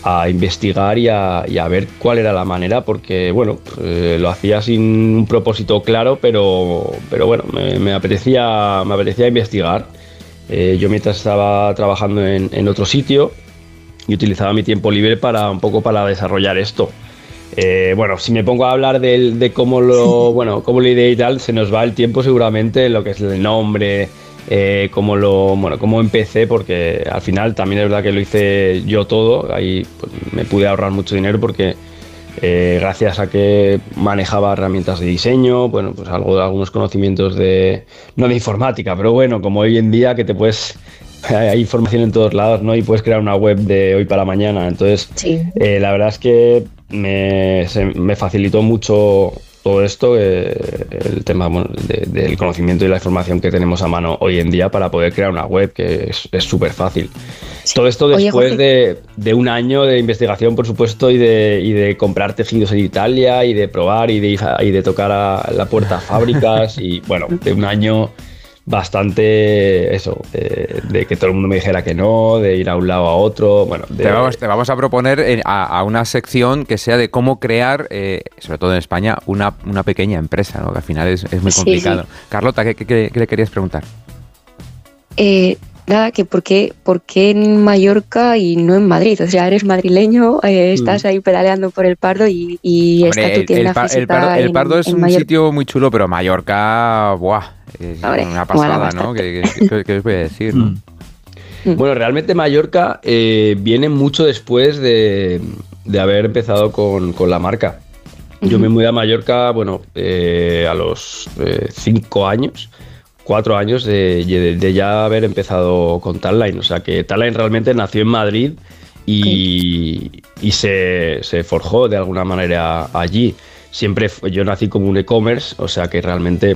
a investigar y a ver cuál era la manera, porque bueno, lo hacía sin un propósito claro, pero bueno, me apetecía investigar. Yo mientras estaba trabajando en otro sitio y utilizaba mi tiempo libre para un poco para desarrollar esto. Bueno, si me pongo a hablar de cómo lo ideé y tal, se nos va el tiempo seguramente en lo que es el nombre, cómo empecé, porque al final también es verdad que lo hice yo todo. Ahí pues, me pude ahorrar mucho dinero porque gracias a que manejaba herramientas de diseño, bueno, pues algunos conocimientos no de informática, pero bueno, como hoy en día que hay información en todos lados, ¿no? Y puedes crear una web de hoy para mañana. Entonces, Sí. la verdad es que me facilitó mucho todo esto, el tema del conocimiento y la información que tenemos a mano hoy en día para poder crear una web, que es súper fácil. Sí. Todo esto Oye, después Jorge, de un año de investigación, por supuesto, y de comprar tejidos en Italia, y de probar, y de tocar a la puerta a fábricas, y bueno, de un año bastante eso, de que todo el mundo me dijera que no, de ir a un lado a otro, bueno, Te vamos a proponer a una sección que sea de cómo crear, sobre todo en España, una pequeña empresa, ¿no? Que al final es muy complicado. Sí. Carlota, ¿qué le querías preguntar? Nada, que por qué en Mallorca y no en Madrid. O sea, eres madrileño, estás ahí pedaleando por el Pardo y Hombre, está tu tienda física el Pardo es en un Mallorca. sitio muy chulo, pero Mallorca, ¡buah! Es Hombre, una mola pasada, ¿no? bastante. ¿Qué os voy a decir, no? Bueno, realmente Mallorca viene mucho después de haber empezado con la marca. Yo me mudé a Mallorca, bueno, a los 5 años, 4 años de ya haber empezado con Talline. O sea que Talline realmente nació en Madrid y se forjó de alguna manera allí. Yo nací como un e-commerce, o sea que realmente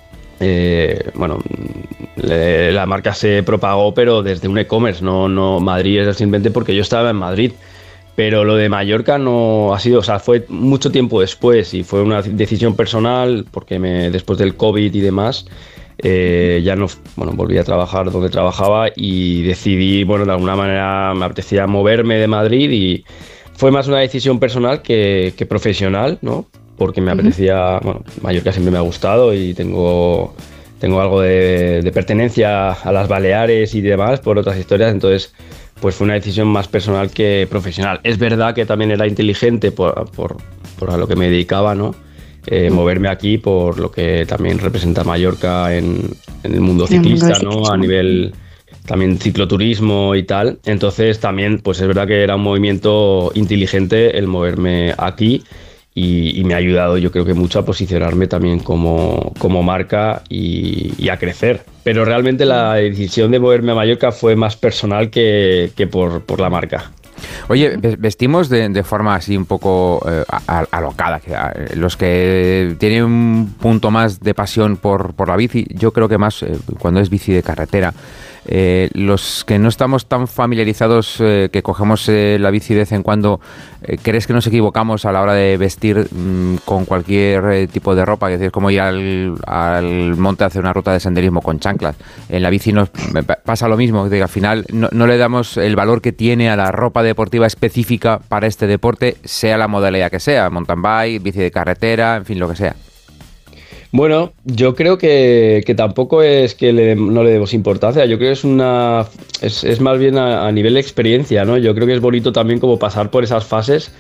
bueno, la marca se propagó, pero desde un e-commerce, no Madrid es simplemente porque yo estaba en Madrid. Pero lo de Mallorca no ha sido, o sea, fue mucho tiempo después y fue una decisión personal porque después del COVID y demás, ya no, bueno, volví a trabajar donde trabajaba y decidí, bueno, de alguna manera me apetecía moverme de Madrid y fue más una decisión personal que profesional, ¿no? Porque me apetecía, bueno, Mallorca siempre me ha gustado y tengo algo de pertenencia a las Baleares y demás por otras historias, entonces pues fue una decisión más personal que profesional. Es verdad que también era inteligente por a lo que me dedicaba, ¿no? Moverme aquí por lo que también representa Mallorca en el mundo ciclista, ¿no? A nivel también cicloturismo y tal. Entonces también pues es verdad que era un movimiento inteligente el moverme aquí. Y me ha ayudado, yo creo que mucho, a posicionarme también como marca y a crecer. Pero realmente la decisión de moverme a Mallorca fue más personal que por la marca. Oye, vestimos de forma así un poco alocada. Los que tienen un punto más de pasión por la bici, yo creo que más cuando es bici de carretera. Los que no estamos tan familiarizados, que cogemos la bici de vez en cuando, ¿crees que nos equivocamos a la hora de vestir con cualquier tipo de ropa? Es decir, como ir al monte a hacer una ruta de senderismo con chanclas. En la bici nos pasa lo mismo, es decir, al final no le damos el valor que tiene a la ropa deportiva específica para este deporte, sea la modalidad que sea, mountain bike, bici de carretera, en fin, lo que sea. Bueno, yo creo que tampoco es que no le demos importancia. Yo creo que es más bien a nivel de experiencia, ¿no? Yo creo que es bonito también como pasar por esas fases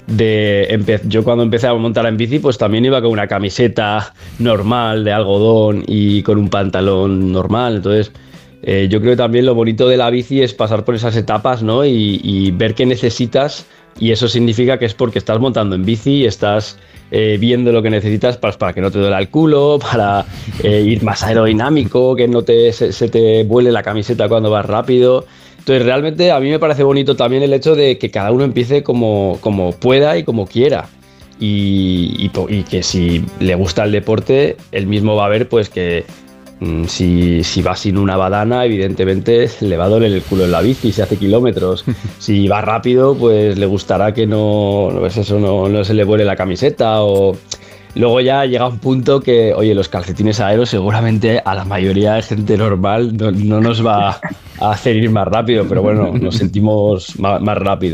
yo cuando empecé a montar en bici, pues también iba con una camiseta normal de algodón y con un pantalón normal. Entonces, yo creo que también lo bonito de la bici es pasar por esas etapas, ¿no? Y ver qué necesitas, y eso significa que es porque estás montando en bici y estás viendo lo que necesitas para que no te duela el culo, para ir más aerodinámico, que no se te vuele la camiseta cuando vas rápido. Entonces realmente a mí me parece bonito también el hecho de que cada uno empiece como pueda y como quiera. Y que si le gusta el deporte, él mismo va a ver pues que si va sin una badana, evidentemente le va a doler el culo en la bici si hace kilómetros. Si va rápido, pues le gustará que no se le vuele la camiseta. O luego ya llega un punto que, oye, los calcetines aeros seguramente a la mayoría de gente normal no nos va a hacer ir más rápido, pero bueno, nos sentimos más rápido.